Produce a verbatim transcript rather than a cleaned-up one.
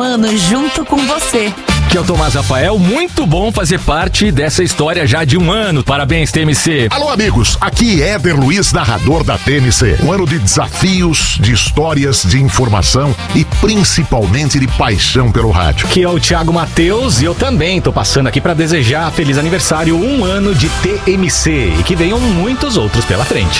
ano junto com você. Aqui é o Tomás Rafael, muito bom fazer parte dessa história já de um ano. Parabéns, T M C. Alô, amigos, aqui é Éder Luiz, narrador da T M C. Um ano de desafios, de histórias, de informação e principalmente de paixão pelo rádio. Aqui é o Thiago Matheus e eu também tô passando aqui para desejar feliz aniversário, um ano de T M C e que venham muitos outros pela frente.